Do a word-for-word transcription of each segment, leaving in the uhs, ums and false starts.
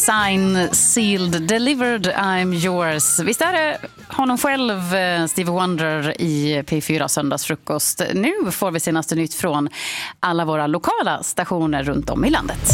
Sign, sealed, delivered, I'm yours. Visst är det honom själv, Stevie Wonder, i P fyra Söndagsfrukost. Nu får vi senaste nytt från alla våra lokala stationer runt om i landet.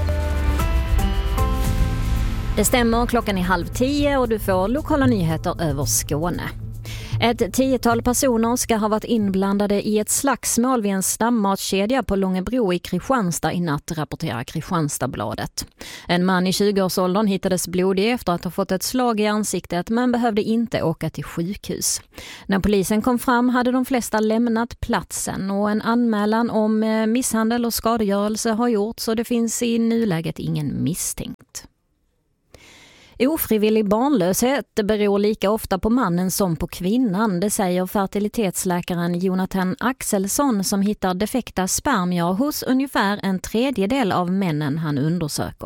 Det stämmer, klockan är halv tio och du får lokala nyheter över Skåne. Ett tiotal personer ska ha varit inblandade i ett slagsmål vid en stammatskedja på Långebro i Kristianstad i natt, rapporterar Kristianstadsbladet. En man i tjugoårsåldern hittades blodig efter att ha fått ett slag i ansiktet men behövde inte åka till sjukhus. När polisen kom fram hade de flesta lämnat platsen och en anmälan om misshandel och skadegörelse har gjorts, så det finns i nuläget ingen misstänkt. Ofrivillig barnlöshet beror lika ofta på mannen som på kvinnan, det säger fertilitetsläkaren Jonathan Axelsson, som hittar defekta spermier hos ungefär en tredjedel av männen han undersöker.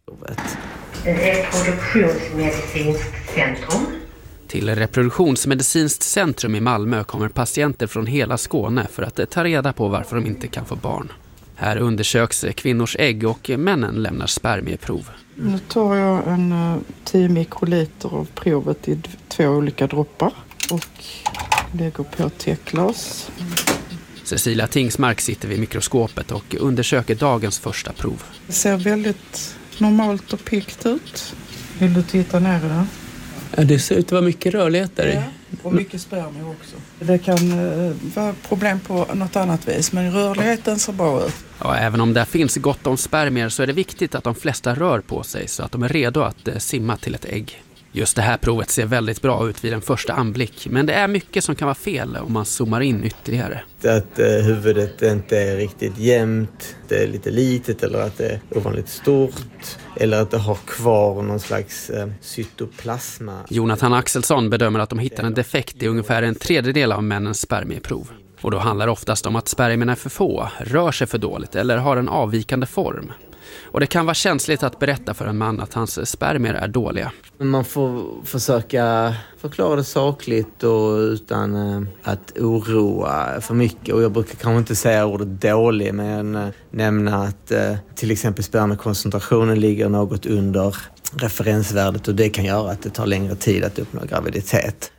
Reproduktionsmedicinskt centrum. Till Reproduktionsmedicinskt centrum i Malmö kommer patienter från hela Skåne för att ta reda på varför de inte kan få barn. Här undersöks kvinnors ägg och männen lämnar spermieprov. Nu tar jag en uh, tio mikroliter av provet i d- två olika droppar och lägger på ett täckglas. Cecilia Tingsmark sitter vid mikroskopet och undersöker dagens första prov. Det ser väldigt normalt och pikt ut. Vill du titta ner i det? Ja, det ser ut att vara mycket rörlighet där. Ja, och mycket spermier också. Det kan uh, vara problem på något annat vis, men rörligheten ser bra ut. Ja, även om det finns gott om spermier så är det viktigt att de flesta rör på sig så att de är redo att eh, simma till ett ägg. Just det här provet ser väldigt bra ut vid en första anblick, men det är mycket som kan vara fel om man zoomar in ytterligare. Att eh, huvudet inte är riktigt jämnt, det är lite litet eller att det är ovanligt stort eller att det har kvar någon slags eh, cytoplasma. Jonathan Axelsson bedömer att de hittar en defekt i ungefär en tredjedel av männens spermieprov. Och då handlar det oftast om att spermierna är för få, rör sig för dåligt eller har en avvikande form. Och det kan vara känsligt att berätta för en man att hans spermier är dåliga. Man får försöka förklara det sakligt och utan eh, att oroa för mycket. Och jag brukar kanske inte säga ordet dålig, men eh, nämna att eh, till exempel spermiekoncentrationen ligger något under referensvärdet och det kan göra att det tar längre tid att uppnå graviditet.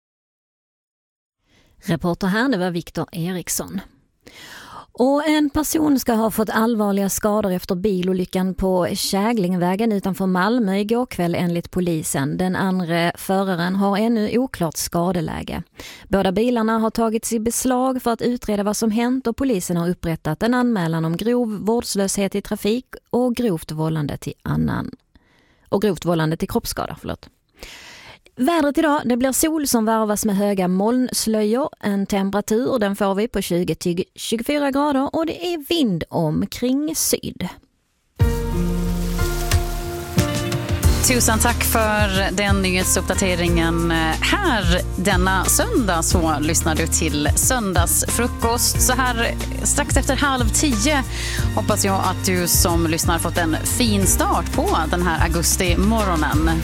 Reporter här, det var Viktor Eriksson. Och en person ska ha fått allvarliga skador efter bilolyckan på Käglingvägen utanför Malmö igår kväll enligt polisen. Den andra föraren har ännu oklart skadeläge. Båda bilarna har tagits i beslag för att utreda vad som hänt och polisen har upprättat en anmälan om grov vårdslöshet i trafik och grovt vållande till annan. Och grovt vållande till kroppsskada, förlåt. Vädret idag, det blir sol som varvas med höga molnslöjor. En temperatur, den får vi på tjugo till tjugofyra grader och det är vind omkring syd. Tusen tack för den nyhetsuppdateringen. Här denna söndag så lyssnar du till Söndagsfrukost. Så här strax efter halv tio hoppas jag att du som lyssnar fått en fin start på den här augusti morgonen.